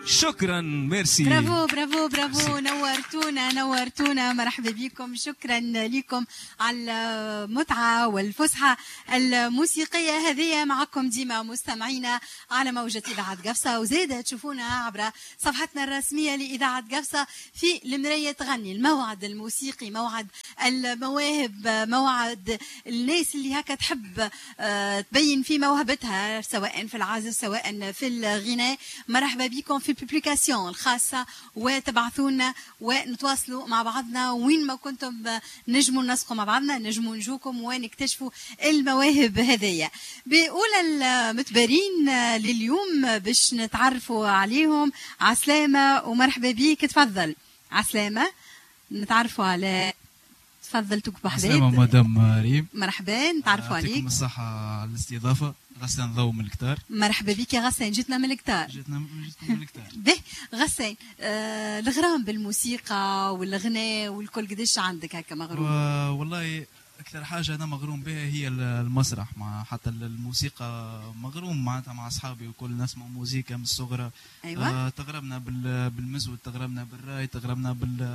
شكرا ميرسي. برافو برافو برافو، نورتونا مرحبا بكم. شكرا لكم على المتعة والفسحة الموسيقية هذه معكم ديما مستمعينا على موجة إذاعة قفصة، وزيادة تشوفونا عبر صفحتنا الرسمية لإذاعة قفصة في المراية تغني، الموعد الموسيقي، موعد المواهب، موعد الناس اللي هكا تحب تبين في موهبتها سواء في العزف سواء في الغناء. مرحبا بكم في الببليكاسيون الخاصة، وتبعثونا ونتواصلوا مع بعضنا وين ما كنتم نجموا ننسقوا مع بعضنا، نجموا نجوكم ونكتشفوا المواهب هذية. بأولى المتبارين لليوم باش نتعرفوا عليهم. عسلامة ومرحبا بيك، تفضل عسلامة نتعرفوا على، تفضل تكب حديد. عسلامة مدام ريم، مرحبا نتعرفوا عليك. يعطيكم الصحة على الاستضافة. غسان ضو من الكتار. مرحبا بك يا غسان، جيتنا من الكتار. جيتنا من الكتار. به غسان، الغرام بالموسيقى والغناء والكل قديش عندك هكا مغروم؟ والله أكثر حاجة أنا مغروم بها هي المسرح، مع حتى الموسيقى مغروم معناتها مع أصحابي وكل نسمع موسيقى من الصغرى. أيوة. تغربنا بالمزود، تغربنا بالراي، تغربنا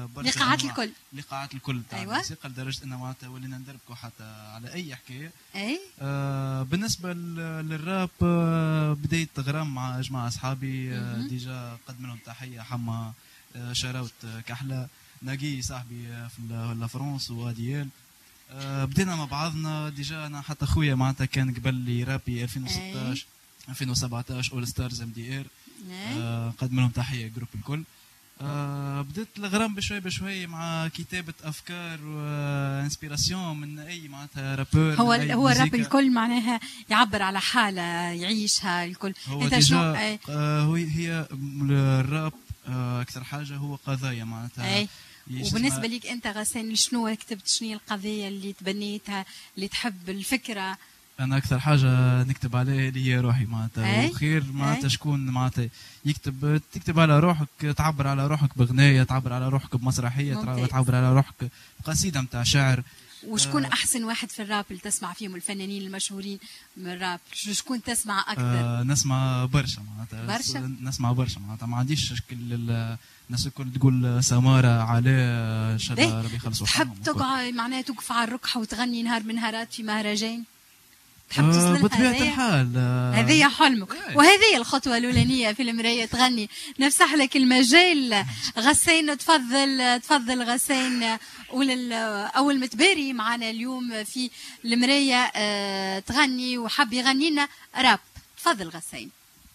لقاعات الكل تاع أيوة. الموسيقى، لدرجة أن معناتها ولينا ندربكوا حتى على أي حكاية. أي. بالنسبة للراب بديت تغرام مع جماعة أصحابي. ديجا قدم لهم تحية، حما شراوت كحلة، ناقي صاحبي في لافرونس واديال. بدينا مع بعضنا ديجا. انا حتى خويا معناتها كان قبل لي رابي 2016 2017 اول ستارز ام دي ار. قدم لهم تحيه جروب الكل. بديت الغرام بشوي مع كتابه افكار وانسبيراسيون من اي معناتها رابور. هو الراب الكل معناها يعبر على حاله يعيشها الكل. انت شنو هي الراب اكثر حاجه هو قضايا معناتها. وبالنسبه ليك انت غسان، شنو كتبت؟ شنو القضيه اللي تبنيتها اللي تحب الفكره؟ انا اكثر حاجه نكتب عليها اللي هي روحي معناتها. وخير معناتها شكون معناتها تكتب على روحك، تعبر على روحك بغنايه، تعبر على روحك بمسرحيه، تعبر على روحك بقصيده نتاع شعر. وشكون احسن واحد في الراب اللي تسمع فيهم الفنانين المشهورين من الراب؟ شكون تسمع اكثر؟ نسمع برشا معناتها. نسمع برشا معناتها، ما عنديش شكل. الناس الكل تقول سمارة علاء شلا ربي يخلصوا. تحب تقعد معناها توقف على الركحة وتغني نهار من نهارات في مهرجان؟ تحب تصل بطبيعة الحال. هذه حلمك. وهذه الخطوة الأولانية في المراية تغني. نفسح لك المجال غسان. تفضل غسان. أول متباري معنا اليوم في المراية تغني وحب يغني لنا راب. تفضل غسان.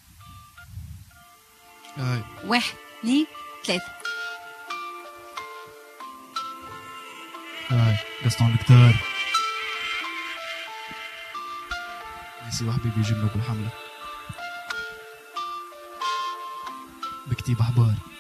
1 2 3. قسطون الكتار نسي وحبيبي يجيب لك الحملة بكتيب أحبار.